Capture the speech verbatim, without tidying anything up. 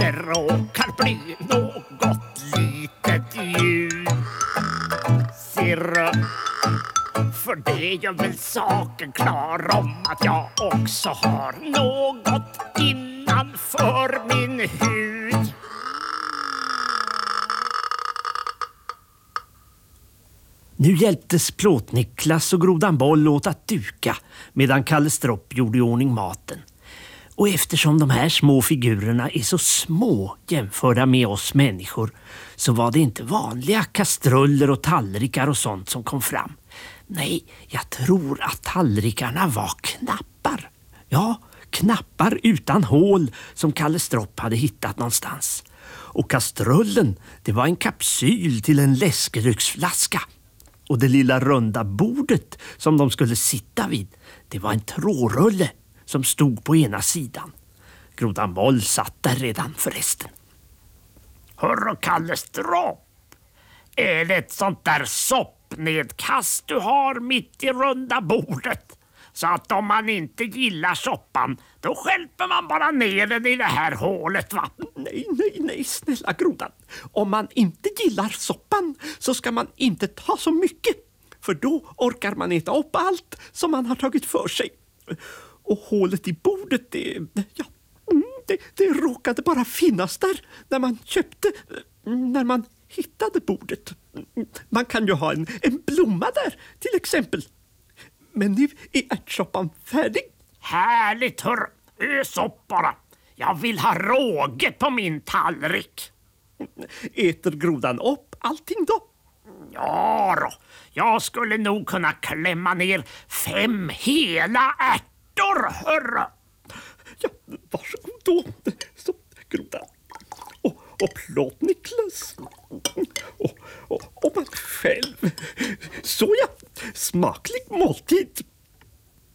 det råkar bli något litet ljud. Sirra, för det gör väl saken klar om att jag också har något innanför min hud. Nu hjälptes Plåt-Niklas och Grodan Boll åt att duka medan Kalle Stropp gjorde i ordning maten. Och eftersom de här små figurerna är så små jämförda med oss människor så var det inte vanliga kastruller och tallrikar och sånt som kom fram. Nej, jag tror att tallrikarna var knappar. Ja, knappar utan hål som Kalle Stropp hade hittat någonstans. Och kastrullen, det var en kapsyl till en läskedrycksflaska. Och det lilla runda bordet som de skulle sitta vid, det var en trårulle som stod på ena sidan. Grodan Boll satt där redan förresten. Hörru Kalle Stropp, är det ett sånt där soppnedkast du har mitt i runda bordet? Så att om man inte gillar soppan, då skälper man bara ner den i det här hålet, va? Nej, nej, nej, snälla Grodan. Om man inte gillar soppan så ska man inte ta så mycket. För då orkar man äta upp allt som man har tagit för sig. Och hålet i bordet, det, ja, det, det råkade bara finnas där när man köpte, när man hittade bordet. Man kan ju ha en, en blomma där till exempel. Men nu är ärtsoppan färdig. Härligt, hör. Ös upp bara. Jag vill ha råge på min tallrik. Äter Grodan upp allting då? Ja då. Jag skulle nog kunna klämma ner fem hela ärtor, hörru. Ja, varsågod då. Så, Grodan. Och, och Plåt-Niklas. Och, och, och man själv. Så ja, smaklig måltid.